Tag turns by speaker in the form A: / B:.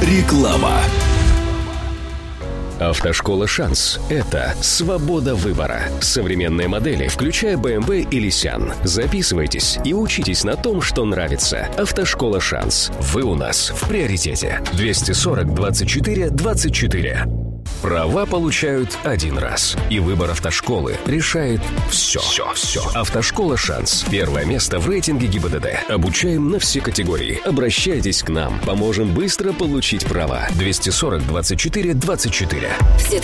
A: Реклама.
B: Автошкола «Шанс» — это свобода выбора. Современные модели, включая BMW и Nissan. Записывайтесь и учитесь на том, что нравится. Автошкола «Шанс». Вы у нас в приоритете. 240 24 24. Права получают один раз. И выбор автошколы решает все. Автошкола «Шанс». Первое место в рейтинге ГИБДД. Обучаем на все категории. Обращайтесь к нам. Поможем быстро получить права. 240 24 24.
C: Все